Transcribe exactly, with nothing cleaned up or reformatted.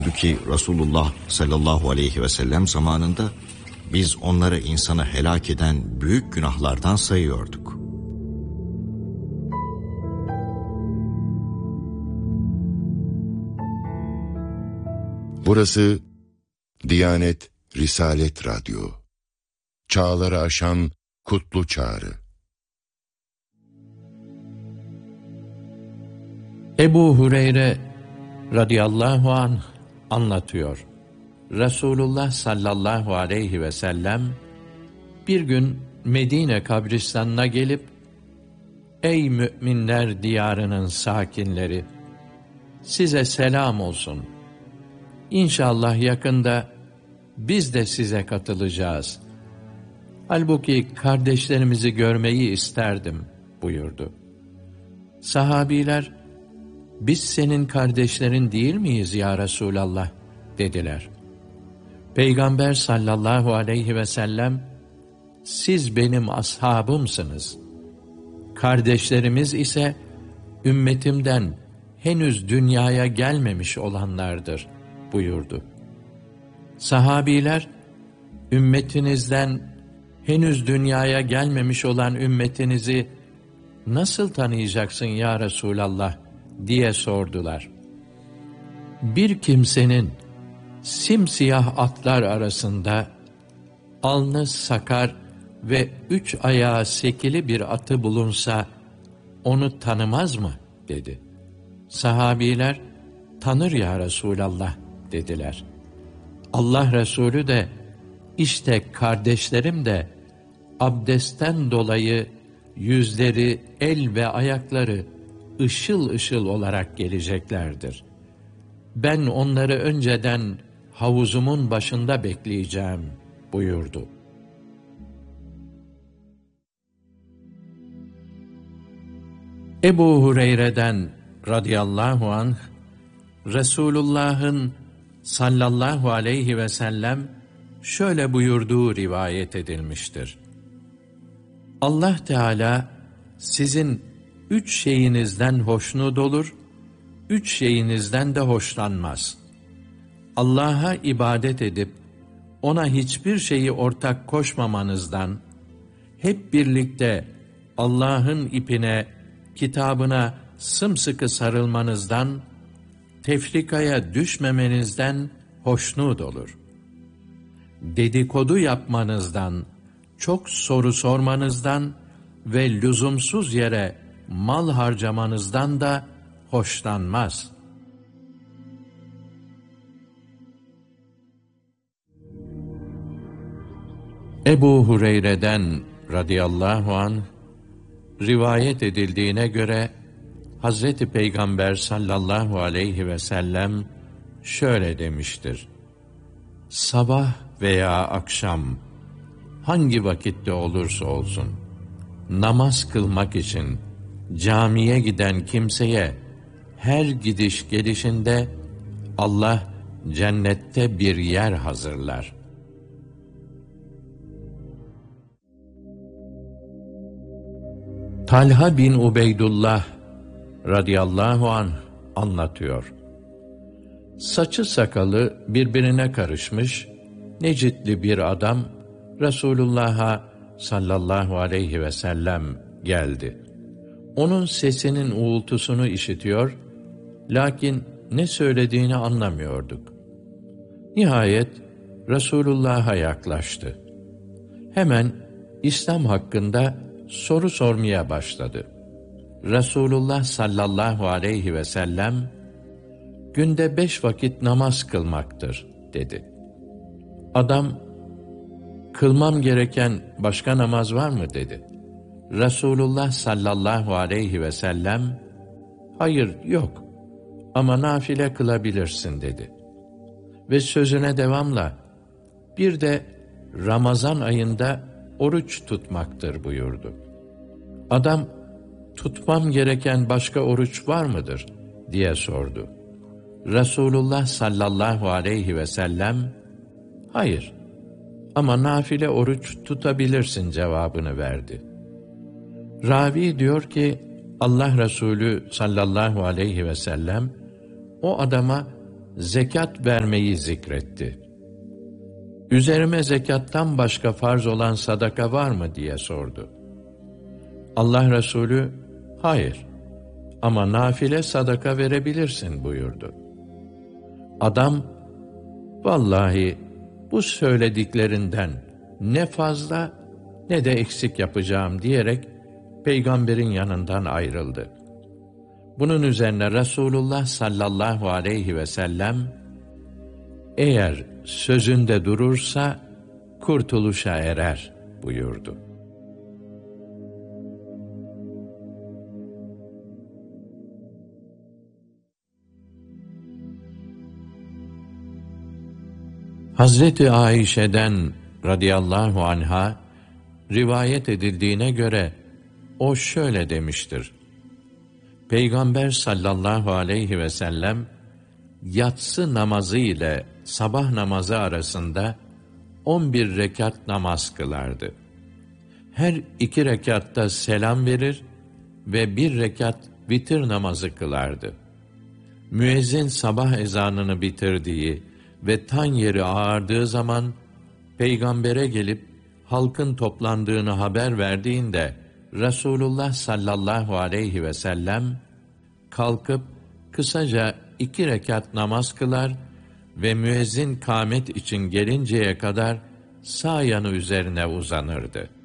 Ki Resulullah sallallahu aleyhi ve sellem zamanında biz onları insanı helak eden büyük günahlardan sayıyorduk. Burası Diyanet Risalet Radyo. Çağları aşan kutlu çağrı. Ebu Hureyre radıyallahu anh anlatıyor. Resulullah sallallahu aleyhi ve sellem bir gün Medine kabristanına gelip, "Ey müminler diyarının sakinleri, size selam olsun. İnşallah yakında biz de size katılacağız. Halbuki kardeşlerimizi görmeyi isterdim," buyurdu. Sahabiler, "Biz senin kardeşlerin değil miyiz ya Resulallah?" dediler. Peygamber sallallahu aleyhi ve sellem, "Siz benim ashabımsınız. Kardeşlerimiz ise ümmetimden henüz dünyaya gelmemiş olanlardır," buyurdu. Sahabiler, "Ümmetinizden henüz dünyaya gelmemiş olan ümmetinizi nasıl tanıyacaksın ya Resulallah?" diye sordular. Bir kimsenin simsiyah atlar arasında alnı sakar ve üç ayağı sekili bir atı bulunsa onu tanımaz mı? dedi. Sahabiler, "Tanır ya Resulallah," dediler. Allah Resulü de, "İşte kardeşlerim de abdestten dolayı yüzleri, el ve ayakları ışıl ışıl olarak geleceklerdir. Ben onları önceden havuzumun başında bekleyeceğim," buyurdu. Ebu Hureyre'den radıyallahu anh, Resulullah'ın sallallahu aleyhi ve sellem şöyle buyurduğu rivayet edilmiştir. Allah Teala sizin üç şeyinizden hoşnut olur, üç şeyinizden de hoşlanmaz. Allah'a ibadet edip ona hiçbir şeyi ortak koşmamanızdan, hep birlikte Allah'ın ipine, kitabına sımsıkı sarılmanızdan, tefrikaya düşmemenizden hoşnut olur. Dedikodu yapmanızdan, çok soru sormanızdan ve lüzumsuz yere mal harcamanızdan da hoşlanmaz. Ebu Hureyre'den radıyallahu anh rivayet edildiğine göre Hazreti Peygamber sallallahu aleyhi ve sellem şöyle demiştir: "Sabah veya akşam hangi vakitte olursa olsun namaz kılmak için camiye giden kimseye her gidiş gelişinde Allah cennette bir yer hazırlar." Talha bin Ubeydullah radıyallahu anh anlatıyor. Saçı sakalı birbirine karışmış Necitli bir adam Resulullah'a sallallahu aleyhi ve sellem geldi. Onun sesinin uğultusunu işitiyor, lakin ne söylediğini anlamıyorduk. Nihayet Resulullah'a yaklaştı. Hemen İslam hakkında soru sormaya başladı. Resulullah sallallahu aleyhi ve sellem, "Günde beş vakit namaz kılmaktır," dedi. Adam, "Kılmam gereken başka namaz var mı?" dedi. Resulullah sallallahu aleyhi ve sellem, "Hayır, yok ama nafile kılabilirsin," dedi. Ve sözüne devamla, "Bir de Ramazan ayında oruç tutmaktır," buyurdu. Adam, "Tutmam gereken başka oruç var mıdır?" diye sordu. Resulullah sallallahu aleyhi ve sellem, "Hayır ama nafile oruç tutabilirsin," cevabını verdi. Ravi diyor ki, Allah Resulü sallallahu aleyhi ve sellem o adama zekat vermeyi zikretti. Üzerime zekattan başka farz olan sadaka var mı diye sordu. Allah Resulü, hayır ama nafile sadaka verebilirsin buyurdu. Adam, vallahi bu söylediklerinden ne fazla ne de eksik yapacağım diyerek Peygamberin yanından ayrıldı. Bunun üzerine Resulullah sallallahu aleyhi ve sellem, eğer sözünde durursa kurtuluşa erer buyurdu. Hazreti Ayşe'den radıyallahu anha rivayet edildiğine göre o şöyle demiştir: Peygamber sallallahu aleyhi ve sellem yatsı namazı ile sabah namazı arasında on bir rekat namaz kılardı. Her iki rekatta selam verir ve bir rekat vitir namazı kılardı. Müezzin sabah ezanını bitirdiği ve tan yeri ağardığı zaman Peygamber'e gelip halkın toplandığını haber verdiğinde Resulullah sallallahu aleyhi ve sellem kalkıp kısaca iki rekat namaz kılar ve müezzin kâmet için gelinceye kadar sağ yanı üzerine uzanırdı.